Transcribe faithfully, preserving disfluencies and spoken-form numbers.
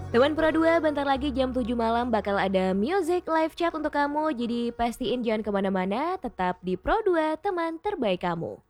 Teman Pro dua, bentar lagi jam tujuh malam bakal ada music live chat untuk kamu. Jadi pastiin jangan kemana-mana, tetap di Pro dua, teman terbaik kamu.